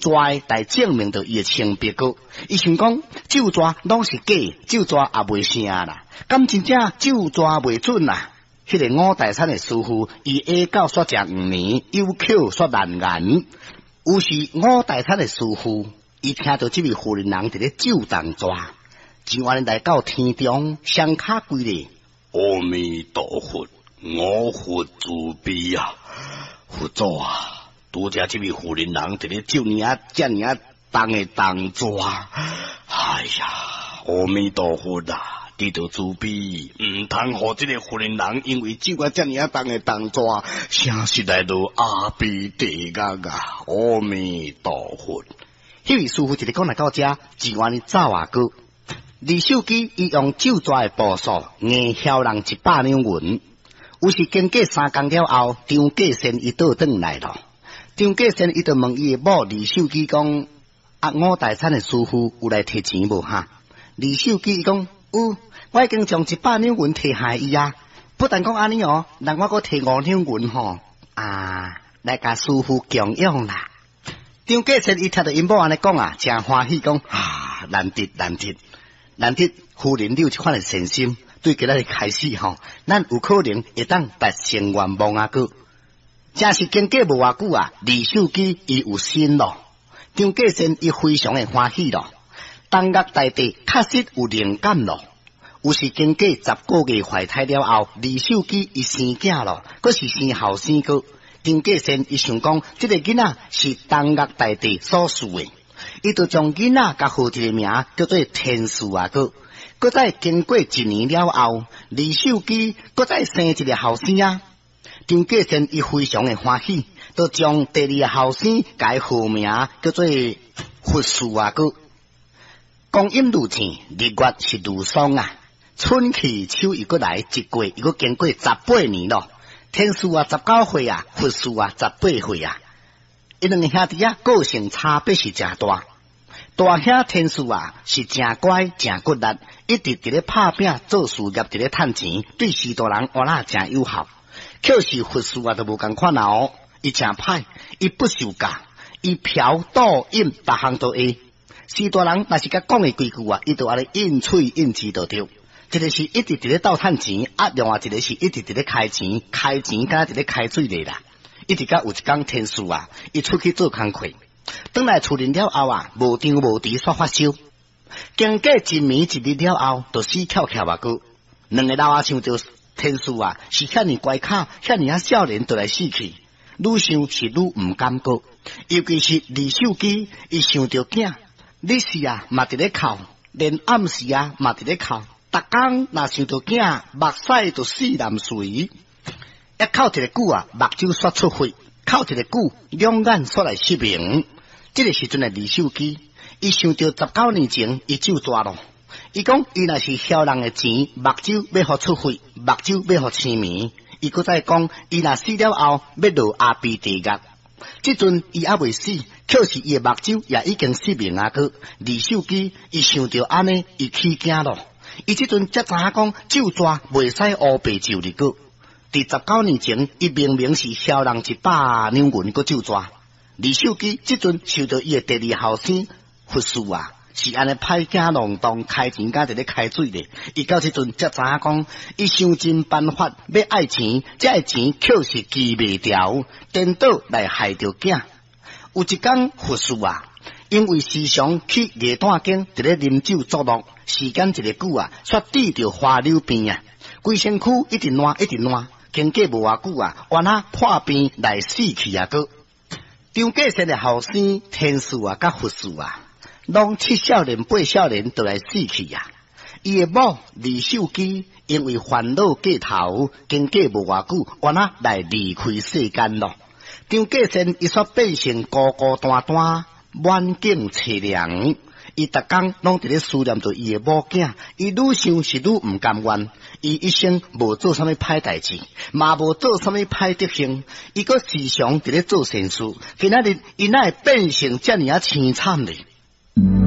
纸来证明着伊的性别个。伊想讲酒纸拢是假，酒纸也袂成啦，敢真正酒纸袂准啦？迄个五台山的师傅，伊下教煞食5年，有口煞难言。有时五台山的师傅，伊听到这位妇人人伫咧酒当抓，就安尼来到天中，双骹跪咧。 阿弥陀佛，我佛慈悲啊！佛祖啊，拄则这位妇人人伫咧酒尔遮尔重的当抓，哎呀，阿弥陀佛啊！你着慈悲，唔通互这个妇人人因为酒啊遮尔重的当抓，声实来到阿鼻地狱啊！阿弥陀佛。 迄位师傅一直讲来到遮，就安尼走啊过。李秀基伊用酒纸的步数，硬晓人100两银。有时经过3工了后，张继先伊倒转来咯。张继先伊就问伊的某李秀基讲：啊，五台山的师傅有来摕钱无哈？李秀基伊讲：有，我已经将100两银摕下伊啊。不但讲安尼哦，人我阁摕5两银吼，来甲师傅供养啦。张继先伊听到因某安尼讲啊，真欢喜讲难得夫人你有这款的善心，对今仔日开始吼，咱有可能会当达成愿望啊个。正是经过无偌久啊，李秀基伊有心咯，张继先伊非常的欢喜咯。东岳大帝确实有灵感咯。有时经过10个月怀胎了后，李秀基伊生囝咯，佫是生后生个。张继先伊想讲，这个囡仔是东岳大帝所赐的。伊就将囡仔甲号一个名叫做天赐啊个，搁再经过1年了后，李秀基搁再生一个后生啊。张继先伊非常的欢喜，就将第2个后生改号名叫做佛树啊个。光阴如箭，日月是如霜啊，春去秋又搁来，一过又搁经过18年咯。天赐啊19岁啊，佛树啊18岁啊。伊两个兄弟啊，个性差别是真大。大兄天赐啊是真乖真骨力，一直伫咧拍拼做事业，伫咧趁钱，对许多人活啦真友好。可是佛树啊就无共款啦哦，伊真歹，伊不受教，伊嫖赌饮，逐项都会。许多人若是甲讲的几句啊，伊就安尼应嘴应字就对。一个是一直伫咧斗趁钱，另外一个是一直伫咧开钱，敢若伫咧开水里啦。一直到有一天天赐啊，伊出去做工课，转来厝里了后啊，无张无弛煞发烧，经过1暝1日了后，就死翘翘啊个。两个老阿想着天赐啊，是遐尼乖巧，遐尼少年就来死去，愈想是愈毋甘过。尤其是李秀基，伊想着囝，日时啊嘛伫咧哭，连暗时啊嘛伫咧哭，逐工若想着囝，目屎就死难随。一哭一个久啊，目睭刷出血；哭一个久，两眼煞来失明。这个时阵的李秀基，伊想到19年前伊酒抓咯。伊讲伊若是晓人的钱，目睭要互出血，目睭要互青面。伊搁再讲，伊若死了后要落阿鼻地狱。即阵伊还未死，可是伊的目睭也已经失明啊个。李秀基伊想到安尼，伊起惊咯。伊即阵才知影讲酒抓袂使乌白就哩个。伫19年前，伊明明是晓人100两银个酒抓。李秀基即阵受到伊的第2后生佛树啊，是安尼歹惊浪动，开钱甲伫咧开水咧。伊到即阵才知影讲，伊想尽办法要爱钱，这爱钱却是记袂掉，颠倒来害着囝。有一天佛树啊，因为时常去夜段间伫咧啉酒作乐，时间一个久啊，煞滴着花柳边啊，规身躯一直烂一直烂。经过无偌久啊，原来破病来死去啊个。张继先的后生天赐啊，甲佛树啊，拢7少年8少年都来死去啊。伊的某李秀基因为烦恼过头，经过无偌久，原来来离开世间咯。张继先伊煞变成孤孤单单，满境凄凉。伊逐工拢伫咧思念着伊的某囝，伊愈想是愈毋甘愿。伊一生无做啥物歹代志，嘛无做啥物歹德行，伊阁时常伫咧做善事。今仔日伊哪会变成遮尔凄惨咧？